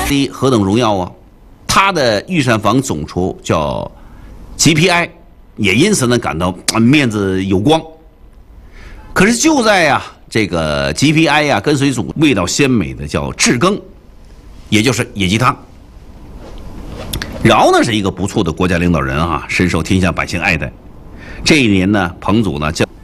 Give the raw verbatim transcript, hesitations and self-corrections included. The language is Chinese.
的何等荣耀啊！他的御膳房总厨叫 G P I， 也因此呢感到面子有光。可是就在呀、啊、这个 G P I 呀、啊、跟随总味道鲜美的叫制羹，也就是野鸡汤。饶呢是一个不错的国家领导人啊，深受天下百姓爱戴。这一年呢，彭祖呢将